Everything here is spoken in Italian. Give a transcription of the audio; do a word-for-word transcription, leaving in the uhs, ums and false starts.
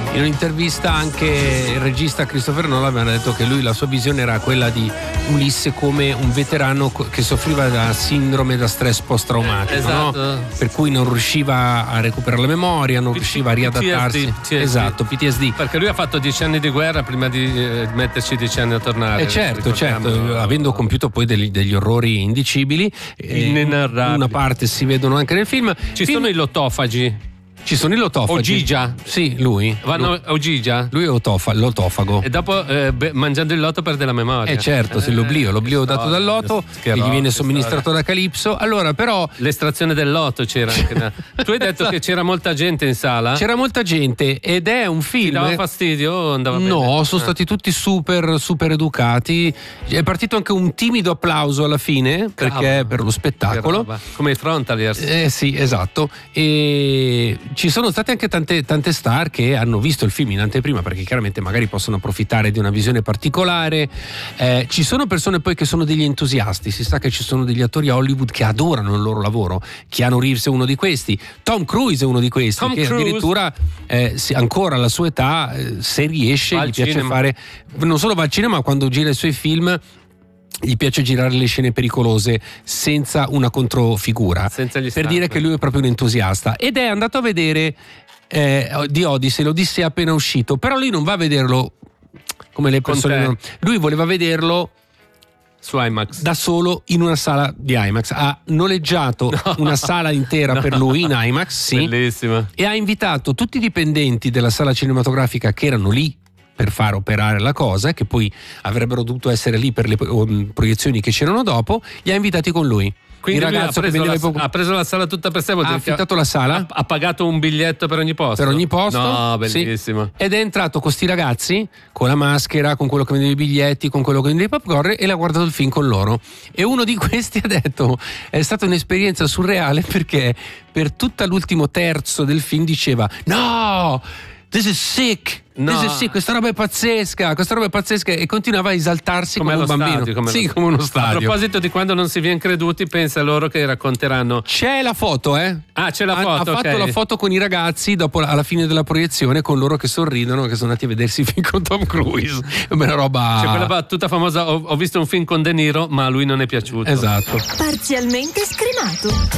In un'intervista anche il regista Christopher Nolan aveva detto che lui, la sua visione era quella di Ulisse come un veterano che soffriva da sindrome da stress post-traumatico, esatto. no? Per cui non riusciva a recuperare la memoria, non P- riusciva a riadattarsi. P T S D, P T S D. Esatto, P T S D. Perché lui ha fatto dieci anni di guerra prima di eh, metterci dieci anni a tornare. Eh certo, certo, avendo compiuto poi degli, degli orrori indicibili, inenarrabili. Una parte si vedono anche nel film. Ci film... sono i lotofagi. Ci sono i lotofagi. Ogigia. Sì, lui. Vanno lui. Ogigia. Lui è otofa, lotofago. E dopo eh, beh, mangiando il loto perde la memoria. Eh certo, se l'oblio, l'oblio dato dal loto, che gli viene somministrato da Calipso. Allora però l'estrazione del loto c'era anche da... Tu hai detto esatto. che c'era molta gente in sala? C'era molta gente ed è un film. Ti dava fastidio o andava bene? No, sono ah. stati tutti super super educati. È partito anche un timido applauso alla fine, perché Cavolo. per lo spettacolo. Come i Frontaliers. Eh sì, esatto. E ci sono state anche tante, tante star che hanno visto il film in anteprima, perché chiaramente magari possono approfittare di una visione particolare. Eh, ci sono persone poi che sono degli entusiasti. Si sa che ci sono degli attori a Hollywood che adorano il loro lavoro. Keanu Reeves è uno di questi, Tom Cruise è uno di questi, Tom che Cruise. addirittura eh, se ancora alla sua età, eh, se riesce, Va gli al piace cinema. fare, non solo va al cinema, ma quando gira i suoi film gli piace girare le scene pericolose senza una controfigura, Senza gli per stunt. dire che lui è proprio un entusiasta, ed è andato a vedere eh, di Odyssey, l'Odissea è appena uscito, però lui non va a vederlo come le Con persone te. non- lui voleva vederlo Su IMAX. da solo in una sala di IMAX. Ha noleggiato una sala intera No. per lui in IMAX, sì, Bellissima. e ha invitato tutti i dipendenti della sala cinematografica che erano lì per far operare la cosa, che poi avrebbero dovuto essere lì per le um, proiezioni che c'erano dopo, li ha invitati con lui. Quindi il lui ha ragazzo che preso, vendeva la, i poco- ha preso la sala tutta per sé, vuol ha dire che affittato la sala ha, ha pagato un biglietto per ogni posto. per ogni posto. No, sì. bellissimo. Ed è entrato con sti ragazzi, con la maschera, con quello che vendeva i biglietti, con quello che vendeva i popcorn, e l'ha guardato il film con loro. E uno di questi ha detto: è stata un'esperienza surreale, perché per tutto l'ultimo terzo del film diceva: no, this is sick. No. This is sick, questa roba è pazzesca, questa roba è pazzesca, e continuava a esaltarsi come, Come un allo bambino. stadio, come sì, allo- come uno A stadio. proposito di quando non si viene creduti, pensa a loro che racconteranno. C'è la foto, eh? Ah, c'è la Ha- foto. Ha, fatto ok. la foto con i ragazzi dopo, alla fine della proiezione, con loro che sorridono, che sono andati a vedersi il film con Tom Cruise. È una roba. C'è quella battuta famosa: ho, ho visto un film con De Niro, ma a lui non è piaciuto. Esatto. Parzialmente scremato.